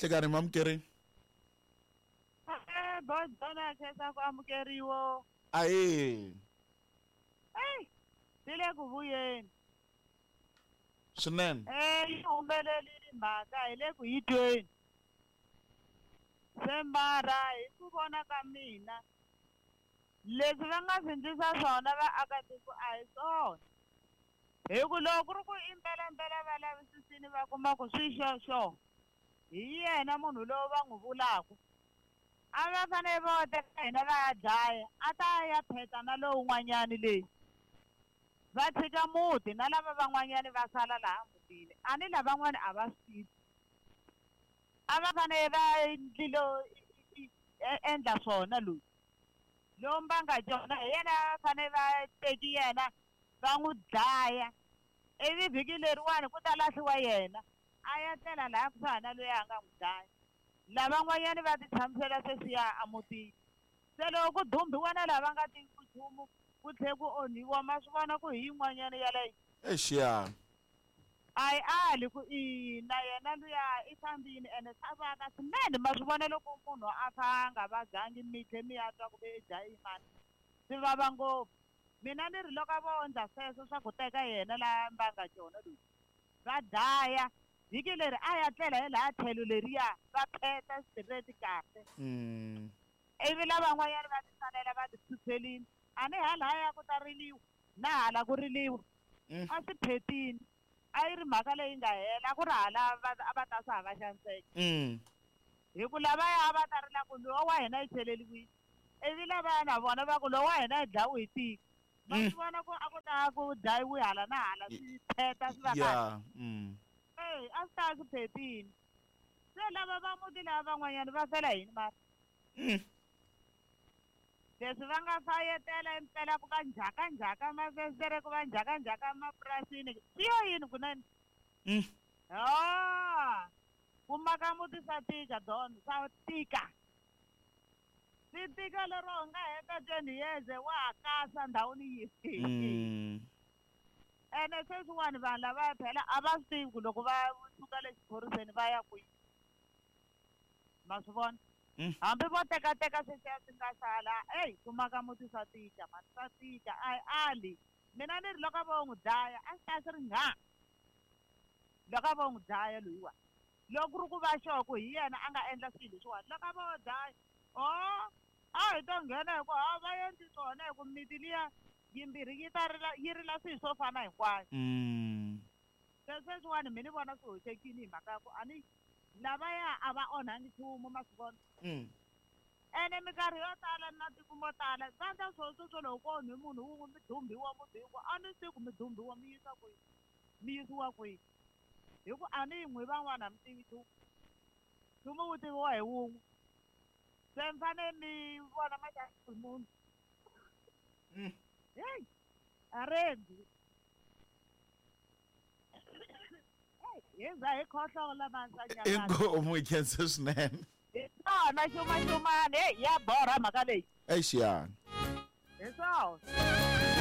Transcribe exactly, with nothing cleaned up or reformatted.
Hlekani mamkeri. Eh, bodona khetsa ku amukeriwo. Aye. Hey, dile ku vuyeni. Swinene. Eh, umbelelile mhaka ile ku yitweni. Sembara hi ku vona ka mina. Leswi va nga sindzisa swona vaakatiko a hi swona. Hi ku loko ri ku imbelembele va lavisisini va kuma ku swi xoxo. Hi yena munhu loyi va n'wi vulaka. A va fanele va teka hina va ya dlaya a ta ya pheta na lowun'wanyani leyi va tshika muti na lava van'wanyani va sala laha mutini a ni lavan'wani a va swi tivi a va fanele va endlilo endla swona loyi lowu mbanga jona hi yena va fanele va teki yena va n'wi dlaya ivi vhiki leriwani ku ta lahliwa yena a ya tlela laha kusuhani na loyi a nga n'wi dlaya lavan'wanyani va ti tshamisela sweswiya a mutini se loko ku dhumbiwa na lava nga tivi ku nchumu ku tlhe ku onhiwa ma swi vona ku hi yin'wanyani yaleyo Exiya. a yi ali ku i na yena luya i fambini ene swa vava swinene ma swi vona loko munhu a kha a nga vabyangi mi tlhe mi ya twa ku ve i dlayi mani swi vava ngopfu mina ni ri loko vo ndla sweswo swa ku teka yena laha mbanga jona loyi va dlaya vhiki leri a ya tlela hi laha tlhelo leriya va pheta straight kahle Mm. ivi lavan'wanyani va tisalela va ti phuthelini a ni halaya ku ta riliwa na hala ku riliwa Mm. a swi phetini a yi ri mhaka leyi nga hela ku ri hala a va ta swa ha va xaniseka Mm. hi ku lavaya a va ta rila ku lowa wa hina yi cheleliwile ivi lavaya na vona va ku lowa wa hina yi dlayiwe hi tiko ma swi vona ku a ku ta ku dlayiwi hala na hala swi pheta swi va kahle Yeah. Mm. Hey, a swi ta swi phetini se lava va muti lava van'wanyani va fela yini mara Mm. leswi va nga fayetela impela ku va njhakanjhaka mavesere ku va njhakanjhaka emapurasini swi yo yini kunene Mm. o ku maka muti swa tika don swa tika swi tika lero u nga heta twenty years wa ha kasa ndhawini yihi Mm. ene sweswiwani vanhu lava phela a va swi tivi ku loko va suka le xiphoriseni va ya kwihi ma swi vona Mm. hambi vo tekateka sweswiya swi nga sala eyi ku maka muti swa tika mati swa tika a yi ali mina ni ri loko a vo n'wi dlaya a swi ta swi ri nga loko a vo n'wi dlaya loyiwa loko ku ri ku va xoko hi yena a nga endla swilo leswiwani loko a vo dlaya o a hi to nghena hi ku ha va endli swona hi ku miti liya yimbirhi yi ta rila yi rila swilo swo fana hinkwayo Mm. se sweswiwani mi ni vona swi hoxekini hi mhaka ya ku a ni lavaya a va onhangi nchumu ma swi vona Mm. ene minkarhi yo tala na tiko mo tala va endla swo sweswo loko ko onhi munhu wun'we mi dhumbiwa muti hinkwawo a ni siku mi dhumbiwa mi yisa kwihi mi yisiwa kwihi hi ku a ni yi n'wi van'wana a mi tivi nchumu nchumu wu tiviwa hi wun'we se mi fanele mi vona maxaka hi munhu Mm. heyi a rembi hi za hi khohlola mansanyana Inkomo ikhense swinene. hi swona xumaxumani heyi ya borha mhaka leyi Exiya. hi swona